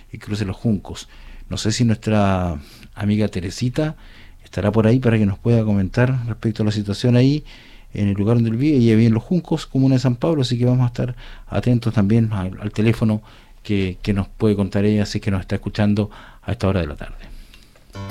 el cruce de los Juncos. No sé si nuestra amiga Teresita estará por ahí para que nos pueda comentar respecto a la situación ahí en el lugar donde él vive. Ella vive en Los Juncos, comuna de San Pablo, así que vamos a estar atentos también al teléfono que nos puede contar ella, si es que nos está escuchando a esta hora de la tarde.